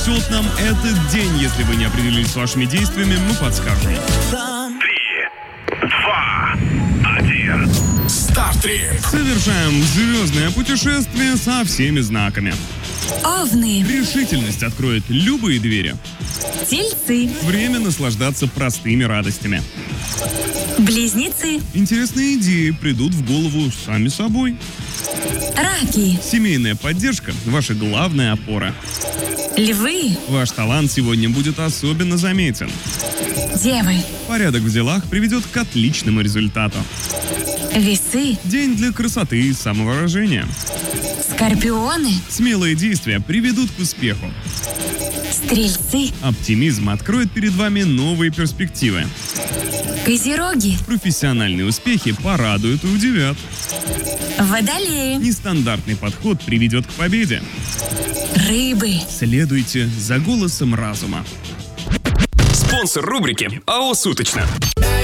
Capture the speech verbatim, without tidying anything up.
принесет нам этот день. Если вы не определились с вашими действиями, мы подскажем. Три, два, один. Стартрип. Совершаем звездное путешествие со всеми знаками. Овны. Решительность откроет любые двери. Тельцы. Время наслаждаться простыми радостями. Близнецы. Интересные идеи придут в голову сами собой. Раки. Семейная поддержка – ваша главная опора. Львы. Ваш талант сегодня будет особенно заметен. Девы. Порядок в делах приведет к отличному результату. Весы. День для красоты и самовыражения. Скорпионы. Смелые действия приведут к успеху. Стрельцы. Оптимизм откроет перед вами новые перспективы. Козероги. Профессиональные успехи порадуют и удивят. Водолеи. Нестандартный подход приведет к победе. Рыбы. Следуйте за голосом разума. Спонсор рубрики АО «Суточно».